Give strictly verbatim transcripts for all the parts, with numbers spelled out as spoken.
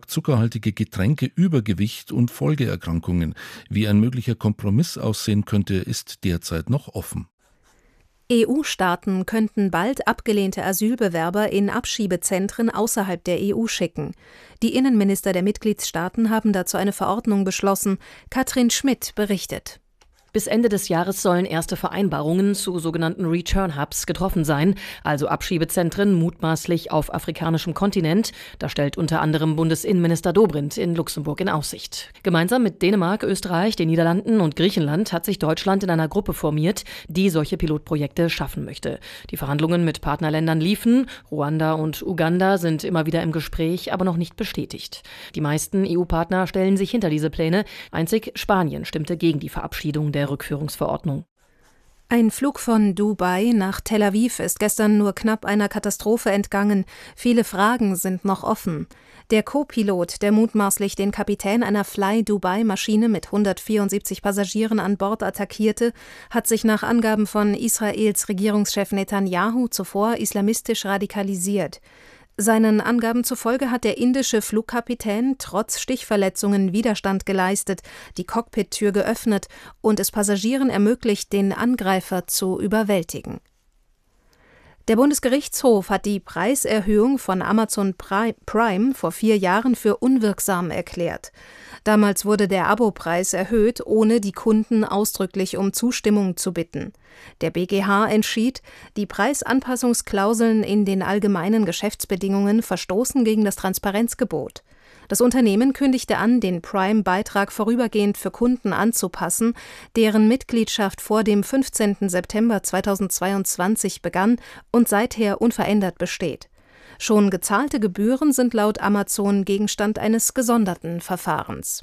stark zuckerhaltige Getränke, Übergewicht und Folgeerkrankungen. Wie ein möglicher Kompromiss aussehen könnte, ist derzeit noch offen. E U-Staaten könnten bald abgelehnte Asylbewerber in Abschiebezentren außerhalb der E U schicken. Die Innenminister der Mitgliedstaaten haben dazu eine Verordnung beschlossen. Katrin Schmidt berichtet. Bis Ende des Jahres sollen erste Vereinbarungen zu sogenannten Return-Hubs getroffen sein, also Abschiebezentren mutmaßlich auf afrikanischem Kontinent. Das stellt unter anderem Bundesinnenminister Dobrindt in Luxemburg in Aussicht. Gemeinsam mit Dänemark, Österreich, den Niederlanden und Griechenland hat sich Deutschland in einer Gruppe formiert, die solche Pilotprojekte schaffen möchte. Die Verhandlungen mit Partnerländern liefen. Ruanda und Uganda sind immer wieder im Gespräch, aber noch nicht bestätigt. Die meisten E U-Partner stellen sich hinter diese Pläne. Einzig Spanien stimmte gegen die Verabschiedung der der Rückführungsverordnung. Ein Flug von Dubai nach Tel Aviv ist gestern nur knapp einer Katastrophe entgangen. Viele Fragen sind noch offen. Der Co-Pilot, der mutmaßlich den Kapitän einer Fly-Dubai-Maschine mit hundertvierundsiebzig Passagieren an Bord attackierte, hat sich nach Angaben von Israels Regierungschef Netanyahu zuvor islamistisch radikalisiert. Seinen Angaben zufolge hat der indische Flugkapitän trotz Stichverletzungen Widerstand geleistet, die Cockpittür geöffnet und es Passagieren ermöglicht, den Angreifer zu überwältigen. Der Bundesgerichtshof hat die Preiserhöhung von Amazon Prime vor vier Jahren für unwirksam erklärt. Damals wurde der Abopreis erhöht, ohne die Kunden ausdrücklich um Zustimmung zu bitten. Der B G H entschied, die Preisanpassungsklauseln in den allgemeinen Geschäftsbedingungen verstoßen gegen das Transparenzgebot. Das Unternehmen kündigte an, den Prime-Beitrag vorübergehend für Kunden anzupassen, deren Mitgliedschaft vor dem fünfzehnten September zweitausendzweiundzwanzig begann und seither unverändert besteht. Schon gezahlte Gebühren sind laut Amazon Gegenstand eines gesonderten Verfahrens.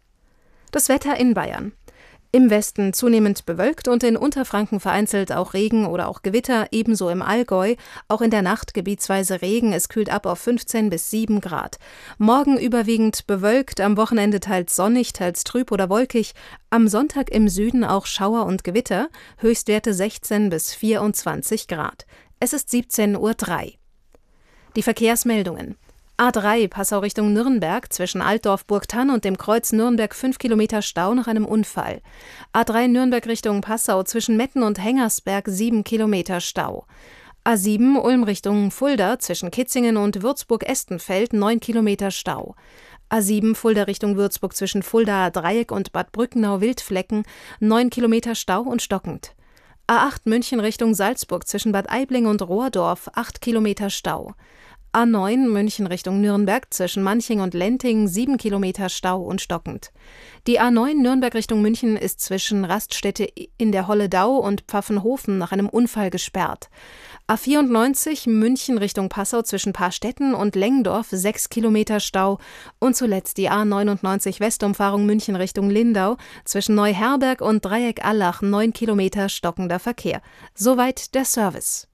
Das Wetter in Bayern. Im Westen zunehmend bewölkt und in Unterfranken vereinzelt auch Regen oder auch Gewitter, ebenso im Allgäu. Auch in der Nacht gebietsweise Regen, es kühlt ab auf fünfzehn bis sieben Grad. Morgen überwiegend bewölkt, am Wochenende teils sonnig, teils trüb oder wolkig. Am Sonntag im Süden auch Schauer und Gewitter, Höchstwerte sechzehn bis vierundzwanzig Grad. Es ist siebzehn Uhr drei. Die Verkehrsmeldungen. A drei Passau Richtung Nürnberg, zwischen Altdorf-Burgthann und dem Kreuz Nürnberg fünf Kilometer Stau nach einem Unfall. A drei Nürnberg Richtung Passau, zwischen Metten und Hengersberg sieben Kilometer Stau. A sieben Ulm Richtung Fulda, zwischen Kitzingen und Würzburg-Estenfeld neun Kilometer Stau. A sieben Fulda Richtung Würzburg, zwischen Fuldaer Dreieck und Bad Brückenau-Wildflecken neun Kilometer Stau und stockend. A acht München Richtung Salzburg, zwischen Bad Aibling und Rohrdorf acht Kilometer Stau. A neun München Richtung Nürnberg, zwischen Manching und Lenting sieben Kilometer Stau und stockend. Die A neun Nürnberg Richtung München ist zwischen Raststätte in der Holledau und Pfaffenhofen nach einem Unfall gesperrt. A vierundneunzig München Richtung Passau, zwischen Paarstetten und Lengdorf sechs Kilometer Stau. Und zuletzt die A neunundneunzig Westumfahrung München Richtung Lindau, zwischen Neuherberg und Dreieck Allach neun Kilometer stockender Verkehr. Soweit der Service.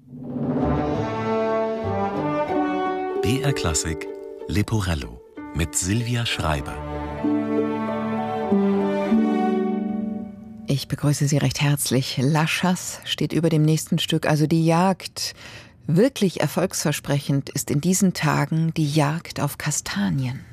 B R Klassik Leporello mit Silvia Schreiber. Ich begrüße Sie recht herzlich. La Chasse steht über dem nächsten Stück, also die Jagd. Wirklich erfolgsversprechend ist in diesen Tagen die Jagd auf Kastanien.